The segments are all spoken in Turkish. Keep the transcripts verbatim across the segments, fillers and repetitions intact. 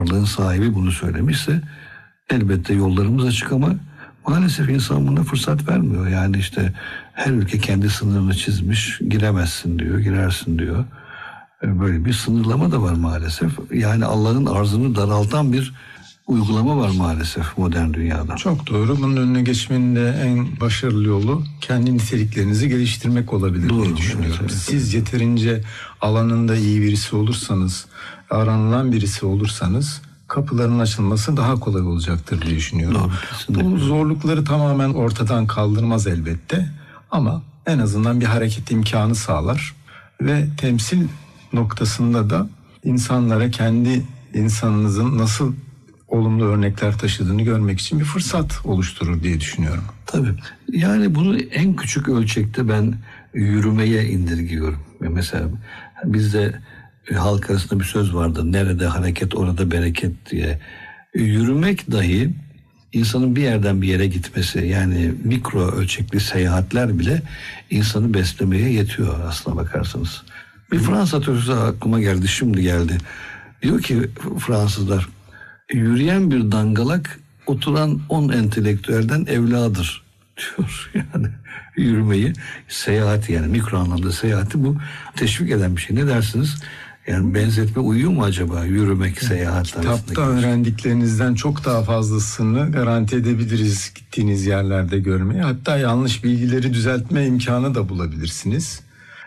varlığın sahibi bunu söylemişse elbette yollarımız açık ama maalesef insan buna fırsat vermiyor. Yani işte her ülke kendi sınırını çizmiş, giremezsin diyor, girersin diyor. Böyle bir sınırlama da var maalesef. Yani Allah'ın arzını daraltan bir uygulama var maalesef modern dünyada. Çok doğru. Bunun önüne geçmenin de en başarılı yolu kendi niteliklerinizi geliştirmek olabilir doğru, diye düşünüyorum. Evet, evet. Siz yeterince alanında iyi birisi olursanız, aranılan birisi olursanız kapıların açılması daha kolay olacaktır diye düşünüyorum. Doğru, bu zorlukları tamamen ortadan kaldırmaz elbette ama en azından bir hareket imkanı sağlar ve temsil noktasında da insanlara kendi insanınızın nasıl olumlu örnekler taşıdığını görmek için bir fırsat oluşturur diye düşünüyorum. Tabii. Yani bunu en küçük ölçekte ben yürümeye indirgiyorum. Mesela bizde halk arasında bir söz vardır. Nerede hareket orada bereket diye. Yürümek dahi insanın bir yerden bir yere gitmesi, yani mikro ölçekli seyahatler bile insanı beslemeye yetiyor aslına bakarsanız. Bir Fransa sözü aklıma geldi, şimdi geldi. Diyor ki Fransızlar, yürüyen bir dangalak oturan on entelektüelden evladır diyor. Yani yürümeyi, seyahati, yani mikro anlamda seyahati bu teşvik eden bir şey. Ne dersiniz? Yani benzetme uyuyor mu acaba yürümek, seyahat arasındaki? Kitapta öğrendiklerinizden çok daha fazlasını garanti edebiliriz gittiğiniz yerlerde görmeye. Hatta yanlış bilgileri düzeltme imkanı da bulabilirsiniz.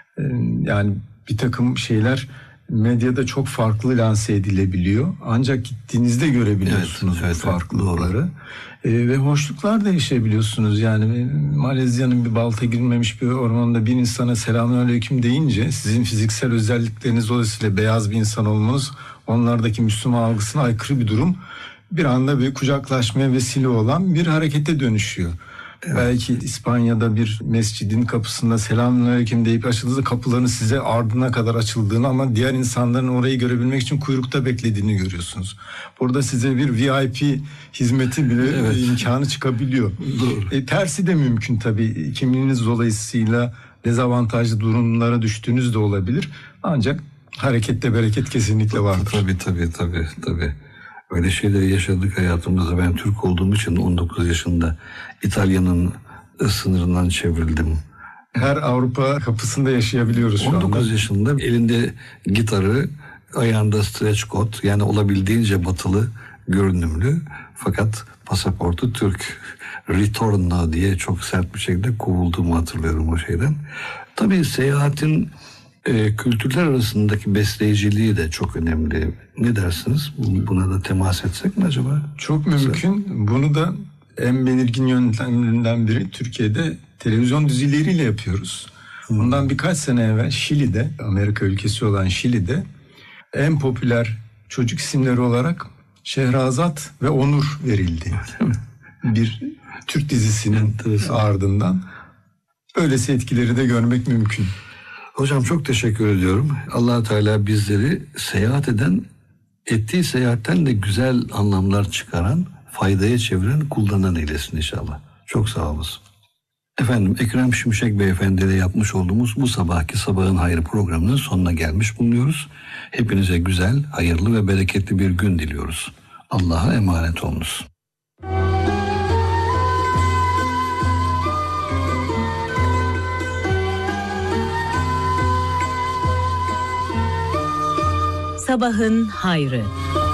Yani bir takım şeyler medyada çok farklı lanse edilebiliyor. Ancak gittiğinizde görebiliyorsunuz evet, evet, farklılıkları. Ee, ve hoşluklar da yaşayabiliyorsunuz. Yani Malezya'nın bir balta girmemiş bir ormanda bir insana selamünaleyküm deyince sizin fiziksel özellikleriniz dolayısıyla beyaz bir insan olmanız onlardaki Müslüman algısına aykırı bir durum. Bir anda bir kucaklaşmaya vesile olan bir harekete dönüşüyor. Evet. Belki İspanya'da bir mescidin kapısında selamünaleyküm deyip açıldığında kapıların size ardına kadar açıldığını ama diğer insanların orayı görebilmek için kuyrukta beklediğini görüyorsunuz. Burada size bir V I P hizmeti bile evet. imkanı çıkabiliyor. Doğru. E, tersi de mümkün tabii. Kimliğiniz dolayısıyla dezavantajlı durumlara düştüğünüz de olabilir. Ancak harekette bereket kesinlikle vardır. Tabii tabii tabii tabii. Öyle şeyleri yaşadık hayatımızda. Ben Türk olduğum için on dokuz yaşında İtalya'nın sınırından çevrildim. Her Avrupa kapısında yaşayabiliyoruz şu anda. on dokuz yaşında elinde gitarı, ayağında stretch coat, yani olabildiğince batılı görünümlü fakat pasaportu Türk. Ritorno diye çok sert bir şekilde kovulduğumu hatırlıyorum o şeyden. Tabii seyahatin E, kültürler arasındaki besleyiciliği de çok önemli. Ne dersiniz? Buna da temas etsek mi acaba? Çok mümkün. Bunu da en belirgin yöntemlerinden biri Türkiye'de televizyon dizileriyle yapıyoruz. Hmm. Bundan birkaç sene evvel Şili'de, Amerika ülkesi olan Şili'de en popüler çocuk isimleri olarak Şehrazat ve Onur verildi. Bir Türk dizisinin ardından. Öylesi etkileri de görmek mümkün. Hocam çok teşekkür ediyorum. Allah Teala bizleri seyahat eden, ettiği seyahatten de güzel anlamlar çıkaran, faydaya çeviren, kullanan eylesin inşallah. Çok sağ olasın. Efendim, Ekrem Şimşek Beyefendi ile yapmış olduğumuz bu sabahki Sabahın Hayrı programının sonuna gelmiş bulunuyoruz. Hepinize güzel, hayırlı ve bereketli bir gün diliyoruz. Allah'a emanet olunuz. Sabahın Hayrı.